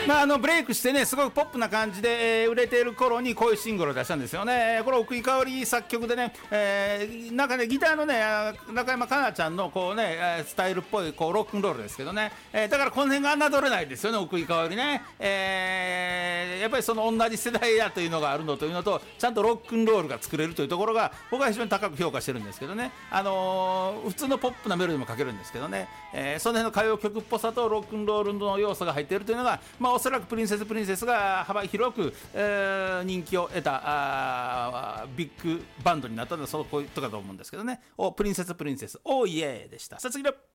ブレイクしてねすごくポップな感じで、売れている頃にこういうシングルを出したんですよね。これ奥井香織作曲でね、なんかねギターのね中山かなちゃんのこうねスタイルっぽいこうロックンロールですけどね、だからこの辺が侮れないですよね奥井香織ね、やっぱりその同じ世代だというのがあるのというのと、ちゃんとロックンロールが作れるというところが僕は非常に高く評価してるんですけどね。普通のポップなメロディーも書けるんですけどね、その辺の歌謡曲っぽさとロックンロールの要素が入っているというのが、おそらくプリンセスが幅広く、人気を得たビッグバンドになったのはそういうことかと思うんですけどね。プリンセスオーイエーでした。さあ次の